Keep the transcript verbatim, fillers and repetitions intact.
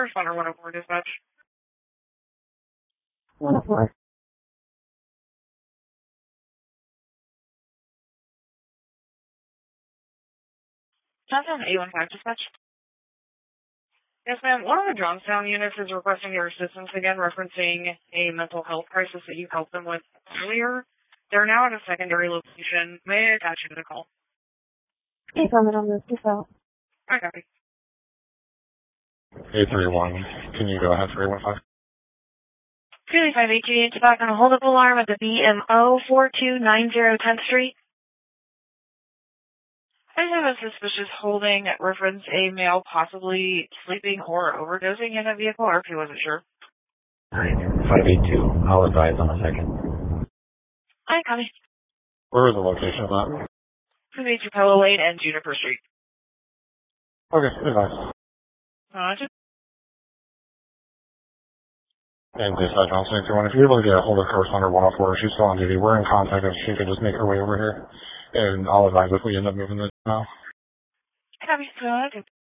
Responder one oh four dispatch. one oh four. Johnstown eight one five dispatch. Yes, ma'am. One of the Johnstown units is requesting your assistance again, referencing a mental health crisis that you helped them with earlier. They're now at a secondary location. May I attach you to the call? Hey, comment on this yourself. I copy. eight three one, can you go ahead for eight one five? two eight five eight G, it's back on a hold-up alarm at the B M O four two nine zero tenth Street. I have a suspicious holding that reference a male possibly sleeping or overdosing in a vehicle, or if he wasn't sure. five eight two, I'll advise on a second. I copy. Where was the location of that? two eight two Pellow Lane and Juniper Street. Okay, advice. Uh, just And Dispatch Johnson, if you want, if you're able to get a hold of Corresponder one oh four, she's still on duty. We're in contact if she could just make her way over here. And I'll advise if we end up moving this now. copy.